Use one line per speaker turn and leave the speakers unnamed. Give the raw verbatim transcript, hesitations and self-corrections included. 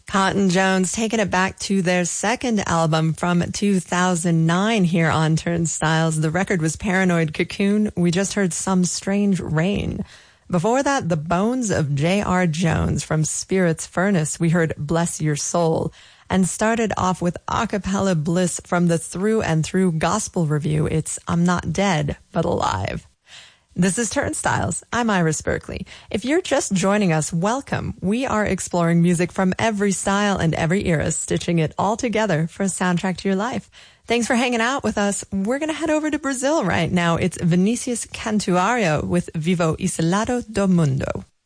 Cotton Jones taking it back to their second album from two thousand nine here on Turnstiles. The record was Paranoid Cocoon. We just heard Some Strange Rain. Before that, The Bones of J R. Jones from Spirit's Furnace. We heard Bless Your Soul. And started off with Acapella Bliss from the Through and Through Gospel Review. It's I'm Not Dead, But Alive. This is Turnstiles. I'm Iris Berkeley. If you're just joining us, welcome. We are exploring music from every style and every era, stitching it all together for a soundtrack to your life. Thanks for hanging out with us. We're going to head over to Brazil right now. It's Vinicius Cantuario with Vivo Isolado do Mundo.